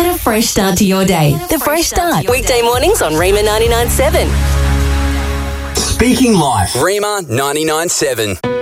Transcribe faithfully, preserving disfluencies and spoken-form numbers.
Get a fresh start to your day. The Fresh Start. Weekday mornings on Rima ninety-nine point seven. Speaking Life. Rima ninety-nine point seven.